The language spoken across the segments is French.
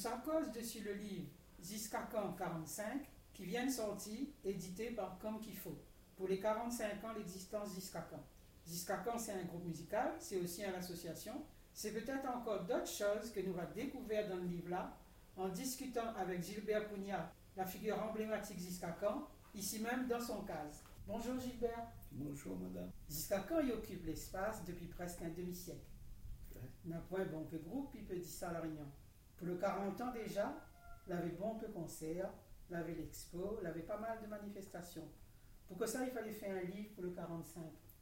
ça cause dessus le livre Ziskakan 45 qui vient de sortir, édité par Comme qu'il faut, pour les 45 ans l'existence Ziskakan. Ziskakan, c'est un groupe musical, c'est aussi une association. C'est peut-être encore d'autres choses que nous va découvrir dans le livre-là, en discutant avec Gilbert Punia, la figure emblématique Ziskakan, ici même dans son case. Bonjour Gilbert. Bonjour madame. Ziskakan y occupe l'espace depuis presque un demi-siècle. N'a point bon peu groupe, il peut dire ça à la Réunion. Pour le 40 ans déjà, il avait bon peu concert, il avait l'expo, il avait pas mal de manifestations. Pour que ça, il fallait faire un livre pour le 45.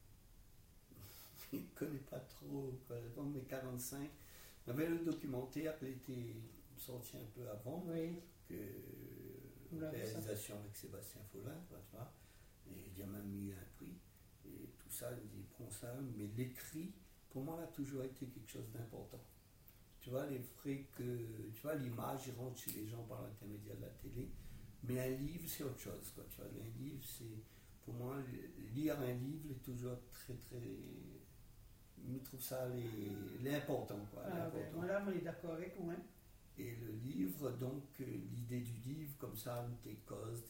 Je ne connais pas trop, dans mes 45. Il y avait le documentaire qui a été sorti un peu avant, oui. Que réalisation avec Sébastien Follin, tu vois. Et il y a même eu un prix. Et tout ça, il prend ça. Mais l'écrit, pour moi, a toujours été quelque chose d'important. Tu vois, tu vois, l'image, il rentre chez les gens par l'intermédiaire de la télé. Mais un livre, c'est autre chose, quoi. Tu vois, un livre, c'est... Pour moi, lire un livre est toujours très, très... Je trouve ça l'important, quoi. Ben, voilà, on est d'accord avec vous, hein. Et le livre, donc, l'idée du livre, comme ça, tes causes,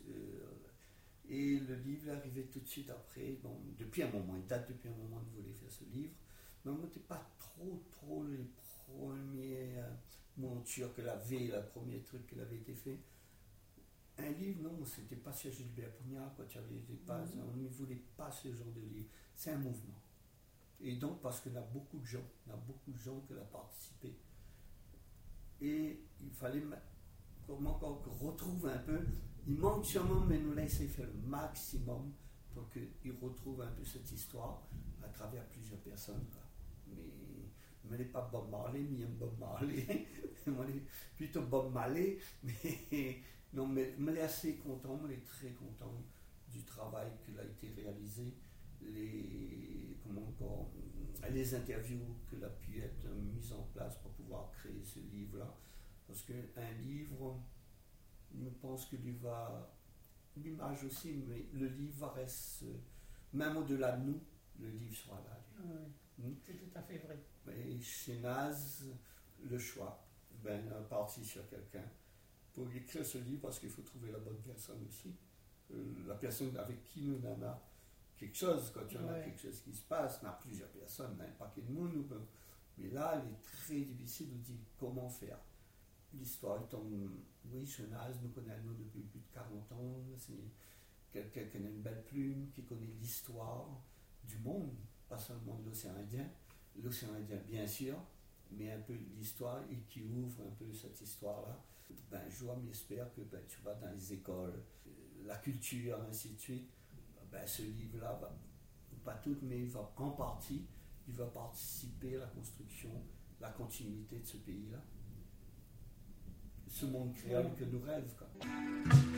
et le livre est arrivé tout de suite après. Bon, depuis un moment, il date depuis un moment de vouloir faire ce livre. Mais on n'était pas trop les premières montures que le premier truc qui avait été fait. Un livre, non, c'était pas sur Gilbert Punia, quoi. On ne voulait pas ce genre de livre. C'est un mouvement. Et donc, parce qu'il y a beaucoup de gens qui ont participé. Et il fallait qu'on retrouve un peu. Il manque sûrement, mais nous laisser faire le maximum pour qu'ils retrouvent un peu cette histoire à travers plusieurs personnes, quoi. Mais n'est pas Bob Marley, mais Bob Marley. Moi, plutôt Bob Marley, mais non, mais je suis assez content, je suis très content du travail qui a été réalisé, les interviews qui a pu être mises en place pour pouvoir créer ce livre-là. Parce qu'un livre, je pense que l'image aussi, mais le livre reste, même au-delà de nous, le livre sera là. Oui, c'est tout à fait vrai. Et chez Naz, le choix, parti sur quelqu'un pour écrire ce livre, parce qu'il faut trouver la bonne personne aussi. La personne avec qui nous en a quelque chose, quand il y en a quelque chose qui se passe, on a plusieurs personnes, on a un paquet de monde, mais là, il est très difficile de dire comment faire. L'histoire étant, oui, chez Naz, nous connaissons depuis plus de 40 ans, c'est quelqu'un qui a une belle plume, qui connaît l'histoire du monde, pas seulement de l'océan Indien, bien sûr, mais un peu l'histoire et qui ouvre un peu cette histoire-là. Je m'espère que tu vas dans les écoles, la culture, ainsi de suite, ce livre-là, pas tout, mais il va en partie, il va participer à la construction, la continuité de ce pays-là. Ce monde créole que nous rêvons, quoi.